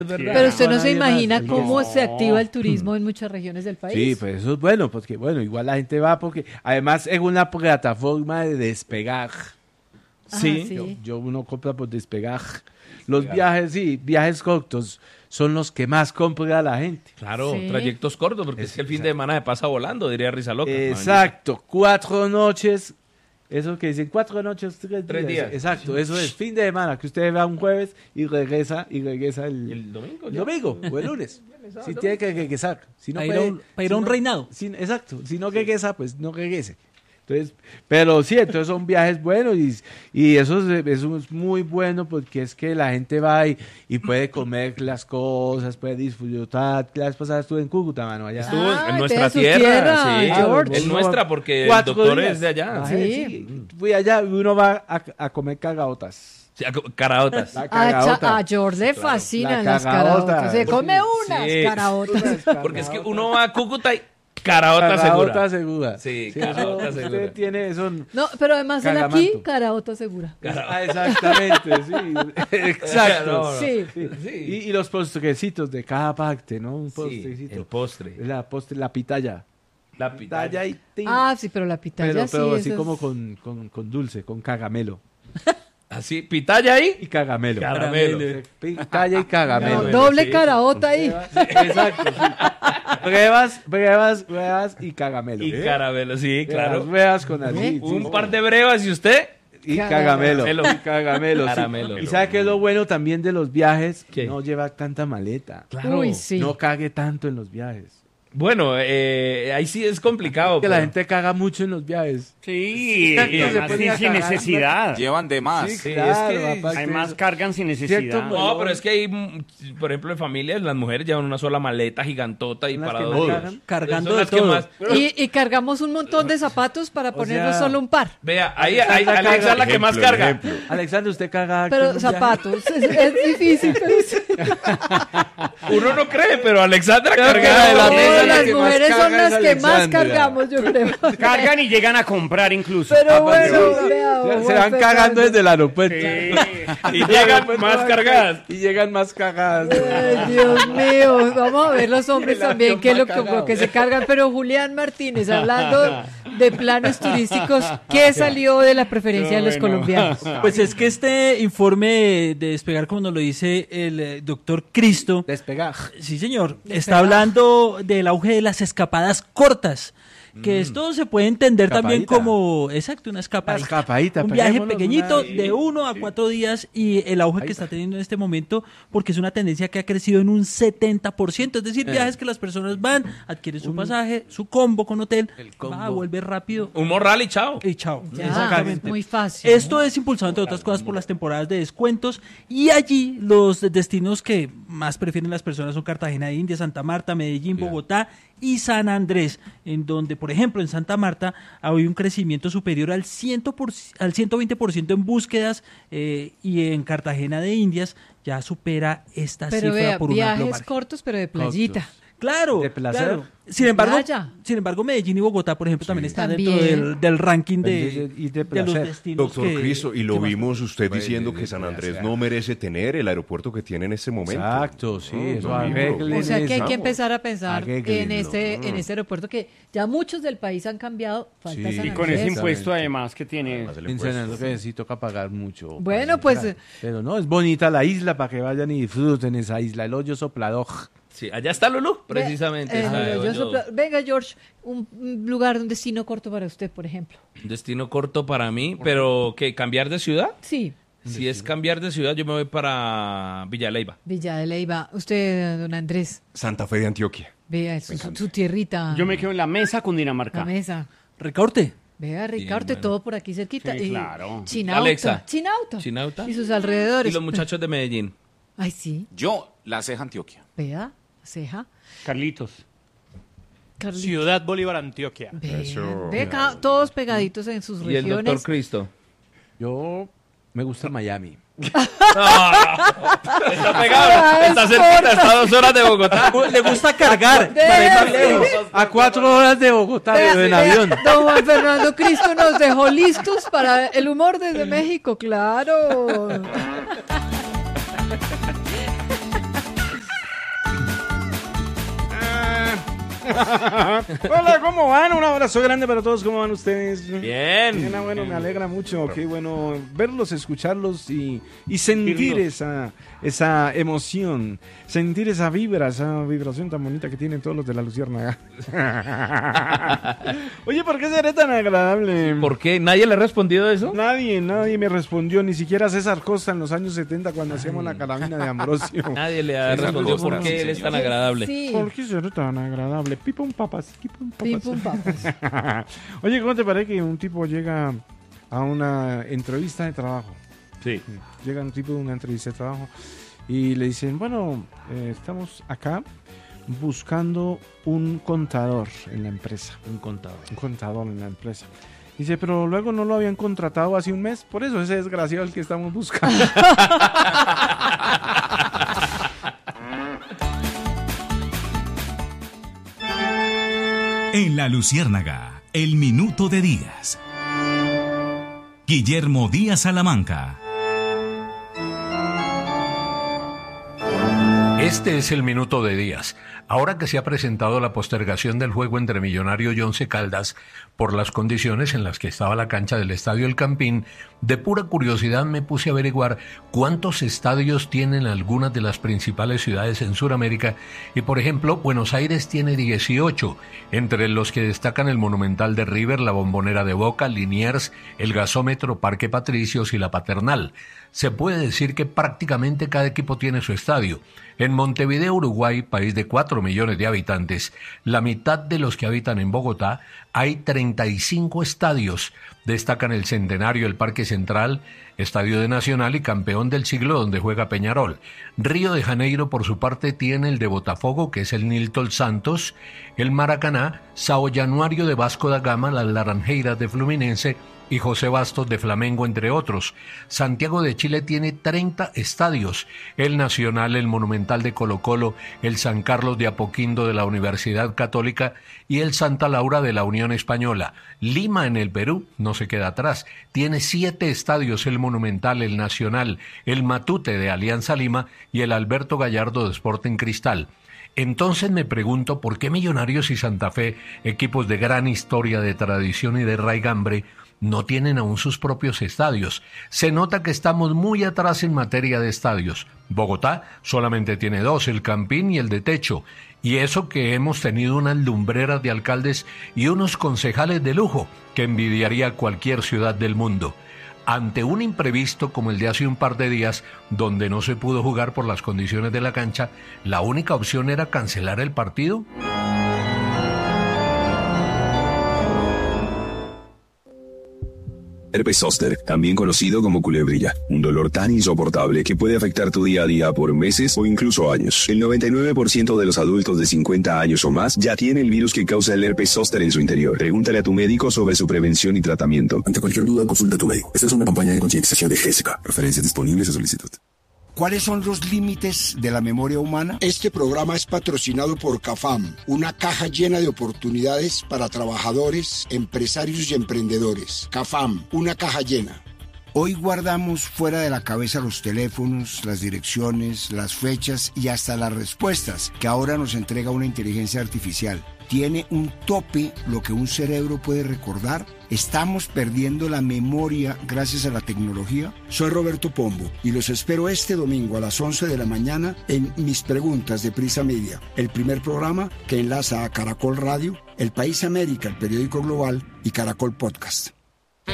Es verdad. Pero usted no se nadie más. imagina cómo No. se activa el turismo en muchas regiones del país. Sí, pues eso es bueno, porque bueno, igual la gente va porque además es una plataforma de despegar. Sí. Uno compra por despegar. Los viajes, sí, viajes cortos son los que más compra la gente. Claro, Sí. trayectos cortos, porque es que el fin de semana se pasa volando, diría Risa Loca. Exacto, 4 noches. Eso que dicen 4 noches, 3 3 días. Exacto, eso es fin de semana, que usted va un jueves y regresa El domingo. el ya. domingo o el lunes. Si tiene que regresar. Si no Para ir puede- a un- para ir a si un no- reinado. Exacto, si no regresa, pues no regrese. Entonces, pero sí, entonces son viajes buenos y eso es muy bueno porque es que la gente va y puede comer las cosas, puede disfrutar. La vez pasada estuve en Cúcuta, mano, allá. Estuvo Ah, en de nuestra su tierra, tierra, sí. George. Es nuestra porque el 4 doctor días. es de allá. Bajé, Sí. Fui allá y uno va a comer cagaotas. Sí, caraotas. La A, cagaota. a George le fascinan La las cagaota. caraotas. Se come unas Sí. caraotas. Porque es que uno va a Cúcuta y caraota Cagaota segura. segura. Sí, eso, cagaota usted segura. tiene eso. No, pero además él aquí, Cagamanto. caraota segura. Exactamente, sí. Exacto. No, no. Sí. Sí. Y los postrecitos de cada parte, ¿no? Un Sí, postrecito. el postre. La pitaya. La Pitaya y tin. Ah, sí, pero la pitaya pero sí. así eso como es- con dulce, con cagamelo. Así, pitaya ahí. Y cagamelo. Caramelo. Pitaya y cagamelo. No, doble sí. caraota ahí. Exacto, sí. Brevas y cagamelo. Y caramelo, sí, claro. Brevas con así. Un par de brevas y usted. Y cagamelo. Caramelo. Y cagamelo. sí. Caramelo. Y sabe qué es lo bueno también de los viajes, ¿Qué? no llevar tanta maleta. Claro. Uy, sí. No cague tanto en los viajes. Bueno, ahí sí es complicado. Que la pero- gente caga mucho en los viajes. Sí, Exacto, y se además ponía sin cagando. necesidad. Llevan de más. Sí, Sí, claro, es que aparte Además eso. cargan sin necesidad. Cierto, No, pero es que hay, por ejemplo, en familias, las mujeres llevan una sola maleta gigantota y Son las para que dos. más cagan. Cargando Son de las que todo. más- Y cargamos un montón de zapatos para ponernos sea, solo un par. Vea, ahí Alexandra Alexa es la carga- que más carga. Alexander, usted caga. Pero con un viaje? zapatos, es difícil. Pero sí. Uno no cree, pero Alexandra Creo que carga de la no, mesa. Todas la las que más mujeres son carga las es que más Alexandra. cargamos, yo creo. Cargan y llegan a comprar incluso. Pero bueno, Se- vea, se Juan van cagando Fernando. desde el aeropuerto. Y llegan más cargadas. Y llegan más cagadas. Ay, Dios mío, vamos a ver los hombres El también, avión qué es lo va que, cagado. que se cargan. Pero Julián Martínez, hablando de planes turísticos, ¿qué salió de la preferencia de los colombianos? Pues es que este informe de Despegar, como nos lo dice el doctor Cristo, Despegar. sí señor, está hablando del auge de las escapadas cortas. Que esto se puede entender también Escapadita. como, exacto, una escapadita. Una escapadita, Un viaje peguémonos pequeñito una- de 1 a 4 días y el auge que está teniendo en este momento, porque es una tendencia que ha crecido en un 70%. Es decir, viajes que las personas van, adquieren su pasaje, su combo con hotel, va, vuelve rápido Un morral y chao. y chao. Ya, Exactamente. muy fácil. Esto es impulsado, entre otras cosas, por las temporadas de descuentos y allí los destinos que más prefieren las personas son Cartagena de Indias, Santa Marta, Medellín, Bogotá y San Andrés, en donde, por ejemplo, en Santa Marta hay un crecimiento superior al 120% en búsquedas y en Cartagena de Indias ya supera esta Pero cifra vea, por un amplio viajes margen. cortos, pero de playita. Claro, De placer. claro. Sin embargo, Playa. Medellín y Bogotá, por ejemplo, también están También. dentro del ranking Y de de los placer. destinos. Doctor que- Cristo, y lo que más- vimos usted Pues, diciendo que San Andrés no merece tener el aeropuerto que tiene en este momento. Exacto, sí, eso lo mismo. arreglen O sea que hay eso. que empezar a pensar Arréglenlo. en este aeropuerto que ya muchos del país han cambiado. Falta Sí. San Y con ese Andrés. impuesto además que tiene. Además, el En impuesto. San Andrés sí toca pagar mucho. Bueno, pues, Pero no, es bonita la isla para que vayan y disfruten esa isla. El hoyo soplador. Sí, allá está Lulú, precisamente. está yo Hoyo. venga, George, un lugar, un destino corto para usted, por ejemplo. Un destino corto para mí, pero ¿qué? ¿Cambiar de ciudad? Sí, Si es cambiar de ciudad, yo me voy para Villa Leyva. Villa de Leyva. Usted, don Andrés, Santa Fe de Antioquia. vea su tierrita. Yo me quedo en la mesa con Dinamarca. La mesa. Recorte. Vea, Ricardo, bueno. todo por aquí cerquita. Sí, Y claro. Chinauta. Alexa. Chinauta. Chinauta. Y sus alrededores. Y los muchachos de Medellín. Ay, sí. Yo, la ceja Antioquia. Vea, ceja. Carlitos. Carlitos. Ciudad Bolívar, Antioquia. Vea, todos pegaditos en sus Y el doctor regiones. Cristo. Yo me gusta Miami. Está pegado. Está cerquita, está a 2 horas de Bogotá. Le gusta cargar para ir más lejos. A 4 horas de Bogotá, Vea, pero en vea, avión. Don Juan Fernando Cristo nos dejó listos para el humor desde México, claro. Hola, ¿cómo van? Un abrazo grande para todos. ¿Cómo van ustedes? Bien. Bien, bueno, me alegra mucho. Qué bueno verlos, escucharlos y sentir esa emoción, sentir esa vibración tan bonita que tienen todos los de la Luciérnaga. Oye, ¿por qué seré tan agradable? ¿Por qué? ¿Nadie le ha respondido eso? Nadie me respondió, ni siquiera César Costa en los años 70 cuando hacíamos la carabina de Ambrosio. Nadie le ha respondido por qué él es tan agradable. Sí. ¿Por qué seré tan agradable? Pipum papas, pipum papas. Pipum papas. Oye, ¿cómo te parece que un tipo llega a una entrevista de trabajo? Sí. Llega un tipo de una entrevista de trabajo y le dicen, bueno, estamos acá buscando un contador en la empresa. Un contador. Un contador en la empresa. Dice, pero luego no lo habían contratado hace un mes, por eso ese desgraciado el que estamos buscando. En la Luciérnaga, el minuto de Díaz. Guillermo Díaz Salamanca. Este es el minuto de Díaz. Ahora que se ha presentado la postergación del juego entre Millonario y Once Caldas por las condiciones en las que estaba la cancha del Estadio El Campín, de pura curiosidad me puse a averiguar cuántos estadios tienen algunas de las principales ciudades en Sudamérica y, por ejemplo, Buenos Aires tiene 18, entre los que destacan el Monumental de River, la Bombonera de Boca, Liniers, el Gasómetro, Parque Patricios y la Paternal. Se puede decir que prácticamente cada equipo tiene su estadio. En Montevideo, Uruguay, país de 4 millones de habitantes, la mitad de los que habitan en Bogotá, hay 35 estadios. Destacan el Centenario, el Parque Central, Estadio de Nacional y Campeón del Siglo donde juega Peñarol. Río de Janeiro, por su parte, tiene el de Botafogo, que es el Nilton Santos, el Maracaná, Sao Januario de Vasco da Gama, las Laranjeiras de Fluminense y José Bastos de Flamengo, entre otros. Santiago de Chile tiene 30 estadios, el Nacional, el Monumental de Colo-Colo, el San Carlos de Apoquindo de la Universidad Católica y el Santa Laura de la Unión Española. Lima, en el Perú, no se queda atrás, tiene 7 estadios, el Monumental, el Nacional, el Matute de Alianza Lima y el Alberto Gallardo de Sporting Cristal. Entonces me pregunto por qué Millonarios y Santa Fe, equipos de gran historia, de tradición y de raigambre, no tienen aún sus propios estadios. Se nota que estamos muy atrás en materia de estadios. Bogotá solamente tiene 2, el Campín y el de techo. Y eso que hemos tenido unas lumbreras de alcaldes y unos concejales de lujo que envidiaría cualquier ciudad del mundo. Ante un imprevisto como el de hace un par de días, donde no se pudo jugar por las condiciones de la cancha, la única opción era cancelar el partido. Herpes zóster, también conocido como culebrilla, un dolor tan insoportable que puede afectar tu día a día por meses o incluso años. El 99% de los adultos de 50 años o más ya tiene el virus que causa el herpes zóster en su interior. Pregúntale a tu médico sobre su prevención y tratamiento. Ante cualquier duda, consulta a tu médico. Esta es una campaña de concientización de GESECA. Referencias disponibles a solicitud. ¿Cuáles son los límites de la memoria humana? Este programa es patrocinado por CAFAM, una caja llena de oportunidades para trabajadores, empresarios y emprendedores. CAFAM, una caja llena. Hoy guardamos fuera de la cabeza los teléfonos, las direcciones, las fechas y hasta las respuestas que ahora nos entrega una inteligencia artificial. ¿Tiene un tope lo que un cerebro puede recordar? ¿Estamos perdiendo la memoria gracias a la tecnología? Soy Roberto Pombo y los espero este domingo a las 11 de la mañana en Mis Preguntas de Prisa Media, el primer programa que enlaza a Caracol Radio, El País América, el periódico global, y Caracol Podcast.